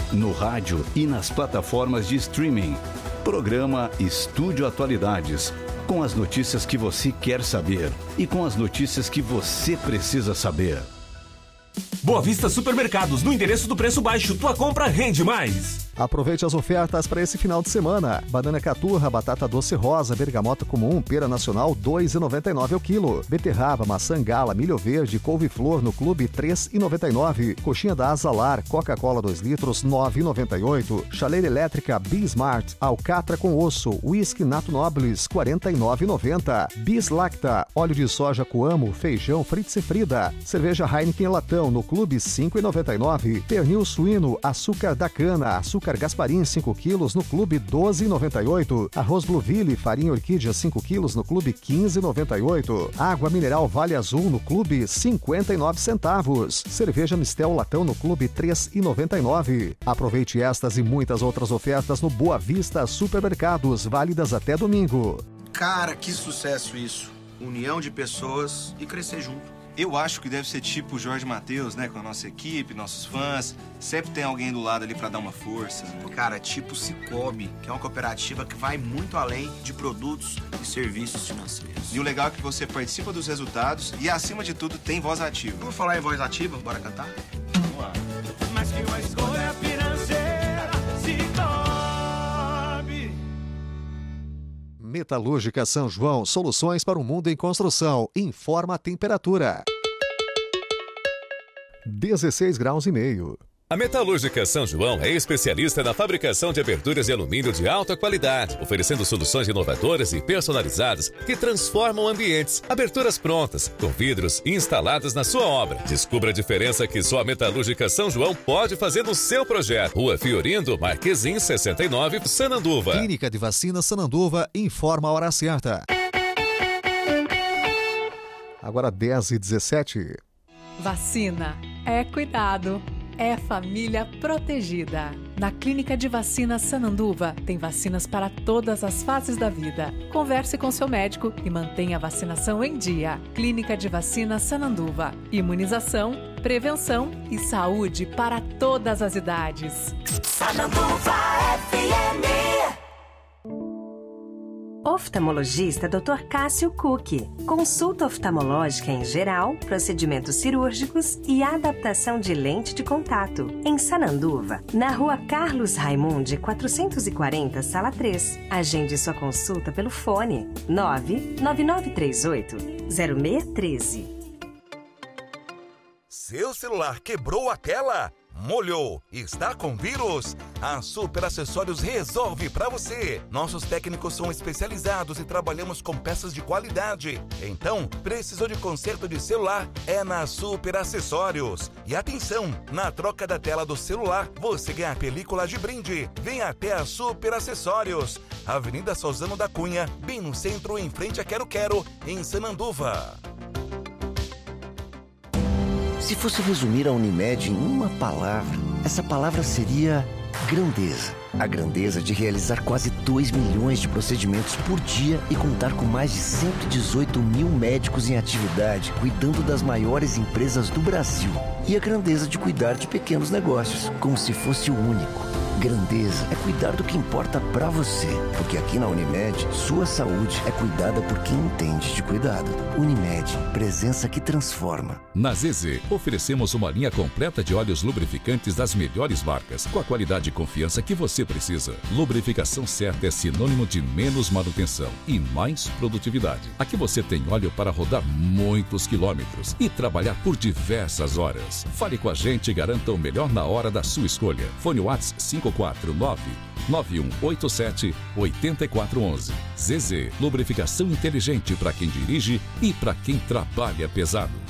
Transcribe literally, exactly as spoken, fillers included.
no rádio e nas plataformas de streaming. Programa Estúdio Atualidades, com as notícias que você quer saber e com as notícias que você precisa saber. Boa Vista Supermercados, no endereço do preço baixo, tua compra rende mais. Aproveite as ofertas para esse final de semana. Banana caturra, batata doce rosa, bergamota comum, pera nacional dois reais e noventa e nove centavos ao quilo. Beterraba, maçã gala, milho verde, couve-flor no clube três reais e noventa e nove centavos. Coxinha da Azalar, Coca-Cola dois litros, nove reais e noventa e oito centavos. Chaleira elétrica Bismart, alcatra com osso, whisky Nato Nobles, quarenta e nove reais e noventa centavos. Bis Lacta, óleo de soja Coamo, feijão Fritz e Frida. Cerveja Heineken latão no clube cinco reais e noventa e nove centavos. Pernil suíno, açúcar da cana, açúcar Gasparim cinco quilos no clube doze reais e noventa e oito centavos. Arroz Blueville, farinha orquídea cinco quilos no clube quinze reais e noventa e oito centavos. Água mineral Vale Azul no clube cinquenta e nove centavos. Cerveja Mistel latão no clube três reais e noventa e nove centavos. Aproveite estas e muitas outras ofertas no Boa Vista Supermercados, válidas até domingo. Cara, que sucesso isso. União de pessoas e crescer junto. Eu acho que deve ser tipo o Jorge Mateus, né? Com a nossa equipe, nossos fãs. Sempre tem alguém do lado ali pra dar uma força. Cara, tipo Cicobi, que é uma cooperativa que vai muito além de produtos e serviços financeiros. E o legal é que você participa dos resultados e, acima de tudo, tem voz ativa. Vamos falar em voz ativa? Bora cantar? Vamos lá. Mas que uma escolha financeira, Cicobi. Metalúrgica São João, soluções para o mundo em construção. Informa a temperatura. dezesseis graus e meio. A Metalúrgica São João é especialista na fabricação de aberturas de alumínio de alta qualidade, oferecendo soluções inovadoras e personalizadas que transformam ambientes. Aberturas prontas, com vidros instalados na sua obra. Descubra a diferença que só a Metalúrgica São João pode fazer no seu projeto. Rua Fiorindo, Marquezim sessenta e nove, Sananduva. Clínica de Vacina Sananduva informa a hora certa. Agora dez e dezessete. Vacina é cuidado. É família protegida. Na Clínica de Vacina Sananduva, tem vacinas para todas as fases da vida. Converse com seu médico e mantenha a vacinação em dia. Clínica de Vacina Sananduva. Imunização, prevenção e saúde para todas as idades. Sananduva F M. Oftalmologista doutor Cássio Cook. Consulta oftalmológica em geral, procedimentos cirúrgicos e adaptação de lente de contato. Em Sananduva, na rua Carlos Raimundi, quatrocentos e quarenta, sala três. Agende sua consulta pelo fone nove nove nove três oito zero seis um três. Seu celular quebrou a tela? Molhou? Está com vírus? A Super Acessórios resolve para você. Nossos técnicos são especializados e trabalhamos com peças de qualidade. Então, precisou de conserto de celular? É na Super Acessórios. E atenção, na troca da tela do celular, você ganha a película de brinde. Venha até a Super Acessórios. Avenida Sozano da Cunha, bem no centro, em frente a Quero Quero, em Sananduva. Se fosse resumir a Unimed em uma palavra, essa palavra seria grandeza. A grandeza de realizar quase dois milhões de procedimentos por dia e contar com mais de cento e dezoito mil médicos em atividade, cuidando das maiores empresas do Brasil. E a grandeza de cuidar de pequenos negócios, como se fosse o único. Grandeza é cuidar do que importa pra você, porque aqui na Unimed, sua saúde é cuidada por quem entende de cuidado. Unimed, presença que transforma. Na Z Z, oferecemos uma linha completa de óleos lubrificantes das melhores marcas, com a qualidade e confiança que você precisa. Lubrificação certa é sinônimo de menos manutenção e mais produtividade. Aqui você tem óleo para rodar muitos quilômetros e trabalhar por diversas horas. Fale com a gente e garanta o melhor na hora da sua escolha. Fone WhatsApp cinco quatro nove nove um oito sete oito quatro um um. Z Z, lubrificação inteligente para quem dirige e para quem trabalha pesado.